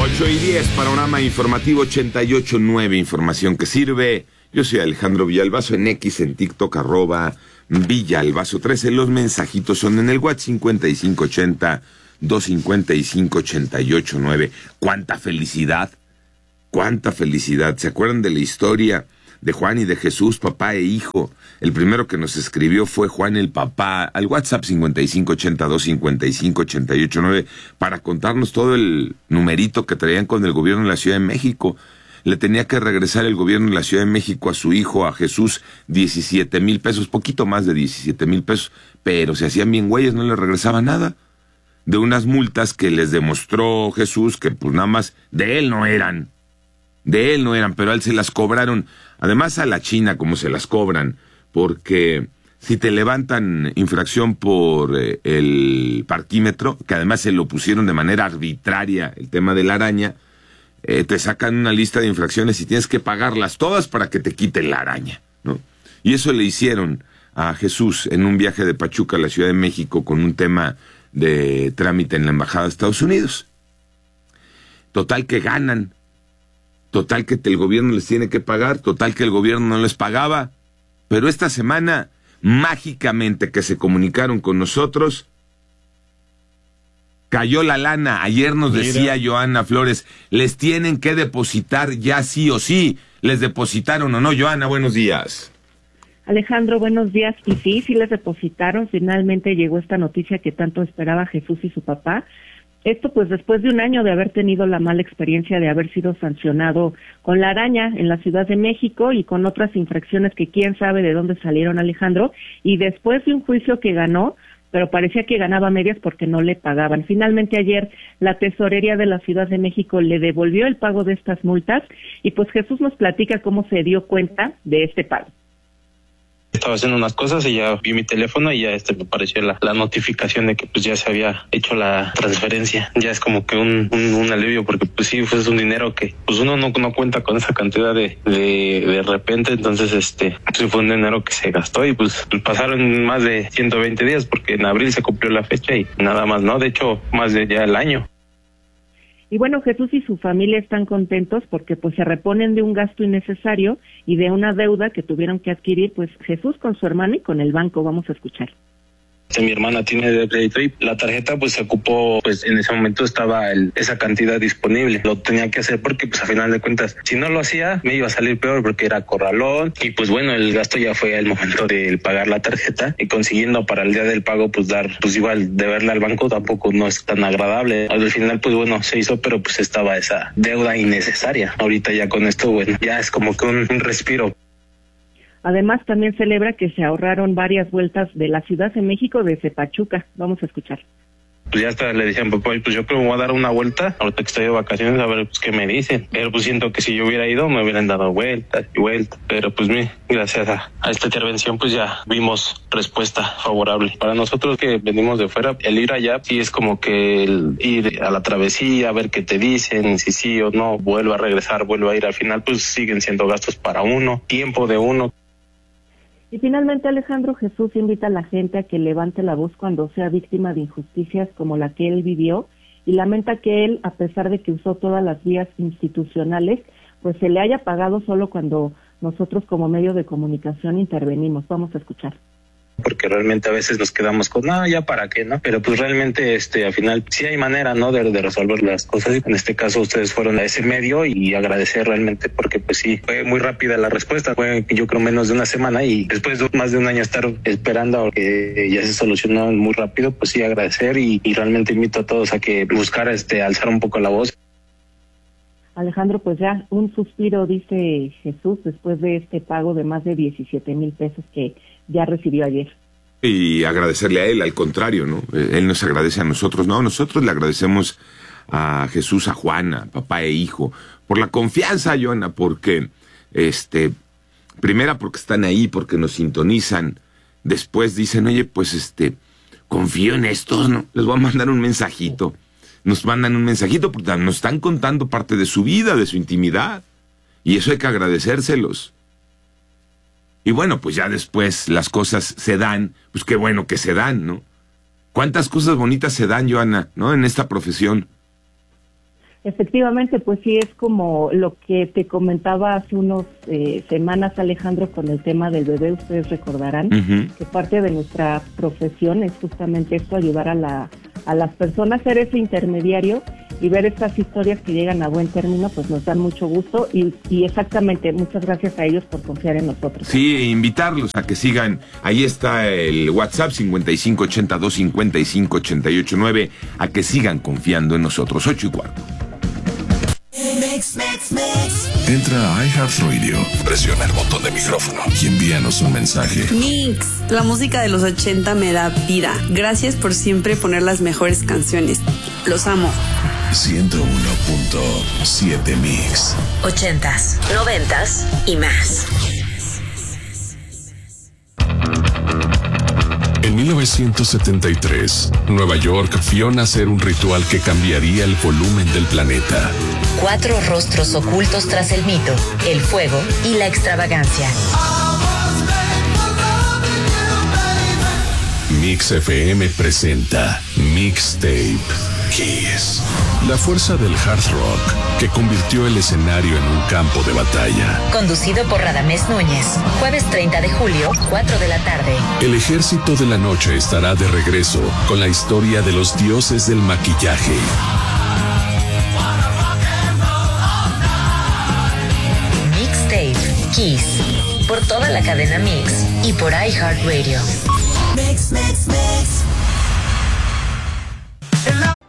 8:10, panorama informativo 88.9, información que sirve. Yo soy Alejandro Villalbazo, en X, en TikTok, @Villalbazo13. Los mensajitos son en el WhatsApp 5580-255-88.9. ¡Cuánta felicidad! ¡Cuánta felicidad! ¿Se acuerdan de la historia de Juan y de Jesús, papá e hijo? El primero que nos escribió fue Juan el papá, al WhatsApp 5580-255-88.9, para contarnos todo el numerito que traían con el gobierno de la Ciudad de México. Le tenía que regresar el gobierno de la Ciudad de México a su hijo, a Jesús, 17,000 pesos, poquito más de 17,000 pesos, pero se hacían bien güeyes, no le regresaba nada. De unas multas que les demostró Jesús que pues nada más de él no eran, pero a él se las cobraron, además a la China como se las cobran, porque si te levantan infracción por el parquímetro, que además se lo pusieron de manera arbitraria, el tema de la araña, te sacan una lista de infracciones y tienes que pagarlas todas para que te quiten la araña, ¿no? Y eso le hicieron a Jesús en un viaje de Pachuca a la Ciudad de México con un tema de trámite en la Embajada de Estados Unidos. Total que ganan, total que el gobierno les tiene que pagar, total que el gobierno no les pagaba, pero esta semana, mágicamente que se comunicaron con nosotros, cayó la lana. Ayer nos decía Joana Flores, les tienen que depositar ya sí o sí. ¿Les depositaron o no? Joana, buenos días. Alejandro, buenos días. Y sí les depositaron. Finalmente llegó esta noticia que tanto esperaba Jesús y su papá. Esto pues después de un año de haber tenido la mala experiencia de haber sido sancionado con la araña en la Ciudad de México y con otras infracciones que quién sabe de dónde salieron, Alejandro, y después de un juicio que ganó, pero parecía que ganaba medias porque no le pagaban. Finalmente ayer la Tesorería de la Ciudad de México le devolvió el pago de estas multas y pues Jesús nos platica cómo se dio cuenta de este pago. Estaba haciendo unas cosas y ya vi mi teléfono y ya me apareció la notificación de que pues ya se había hecho la transferencia. Ya es como que un alivio, porque pues sí, pues es un dinero que pues uno no cuenta con esa cantidad de repente. Entonces pues fue un dinero que se gastó y pues pasaron más de 120 días porque en abril se cumplió la fecha y nada más, ¿no? De hecho, más de ya el año. Y bueno, Jesús y su familia están contentos porque pues se reponen de un gasto innecesario y de una deuda que tuvieron que adquirir pues Jesús con su hermano y con el banco. Vamos a escuchar. Mi hermana tiene de crédito y la tarjeta pues se ocupó, pues en ese momento estaba esa cantidad disponible. Lo tenía que hacer porque pues a final de cuentas, si no lo hacía me iba a salir peor porque era corralón y pues bueno, el gasto ya fue el momento de pagar la tarjeta y consiguiendo para el día del pago pues dar, pues igual deberle al banco tampoco no es tan agradable. Al final pues bueno, se hizo, pero pues estaba esa deuda innecesaria. Ahorita ya con esto bueno, ya es como que un respiro. Además, también celebra que se ahorraron varias vueltas de la Ciudad de México desde Pachuca. Vamos a escuchar. Pues ya hasta le dije a mi papá, pues yo creo que me voy a dar una vuelta, ahorita que estoy de vacaciones, a ver pues qué me dicen. Pero pues siento que si yo hubiera ido, me hubieran dado vueltas y vueltas. Pero pues gracias a esta intervención, pues ya vimos respuesta favorable. Para nosotros que venimos de fuera, el ir allá sí es como que el ir a la travesía, a ver qué te dicen, si sí o no, vuelvo a regresar, vuelvo a ir. Al final, pues siguen siendo gastos para uno, tiempo de uno. Y finalmente, Alejandro, Jesús invita a la gente a que levante la voz cuando sea víctima de injusticias como la que él vivió y lamenta que él, a pesar de que usó todas las vías institucionales, pues se le haya pagado solo cuando nosotros como medio de comunicación intervenimos. Vamos a escuchar. Porque realmente a veces nos quedamos con, no, ya para qué, ¿no? Pero pues realmente al final sí hay manera, ¿no? De resolver las cosas. En este caso ustedes fueron a ese medio y agradecer realmente porque pues sí, fue muy rápida la respuesta. Fue yo creo menos de una semana y después de más de un año estar esperando a que ya se solucionó muy rápido, pues sí agradecer y realmente invito a todos a que buscar alzar un poco la voz. Alejandro, pues ya un suspiro, dice Jesús, después de este pago de más de 17,000 pesos que ya recibió ayer. Y agradecerle a él, al contrario, ¿no? Él nos agradece a nosotros, no, nosotros le agradecemos a Jesús, a Juana, papá e hijo, por la confianza, Joana, porque, primera porque están ahí, porque nos sintonizan, después dicen, oye, pues confío en estos, ¿no? Les voy a mandar un mensajito. Nos mandan un mensajito porque nos están contando parte de su vida, de su intimidad. Y eso hay que agradecérselos. Y bueno, pues ya después las cosas se dan, pues qué bueno que se dan, ¿no? ¿Cuántas cosas bonitas se dan, Joana, ¿no? En esta profesión. Efectivamente, pues sí, es como lo que te comentaba hace unos semanas, Alejandro, con el tema del bebé. Ustedes recordarán que parte de nuestra profesión es justamente esto, ayudar a las personas, ser ese intermediario y ver estas historias que llegan a buen término, pues nos dan mucho gusto y exactamente, muchas gracias a ellos por confiar en nosotros. Sí, invitarlos a que sigan, ahí está el WhatsApp 5582-558889, a que sigan confiando en nosotros. 8:15. Entra a iHeartRadio, presiona el botón de micrófono y envíanos un mensaje. Mix, la música de los 80 me da vida. Gracias por siempre poner las mejores canciones. Los amo. 101.7 Mix. 80s, 90s y más. En 1973, Nueva York vio nacer un ritual que cambiaría el volumen del planeta. 4 rostros ocultos tras el mito, el fuego y la extravagancia. Mix FM presenta Mixtape Kiss. La fuerza del hard rock que convirtió el escenario en un campo de batalla. Conducido por Radamés Núñez. Jueves 30 de julio, 4 de la tarde. El ejército de la noche estará de regreso con la historia de los dioses del maquillaje. Mixtape Kiss. Por toda la cadena Mix y por iHeartRadio. Mix, mix, mix.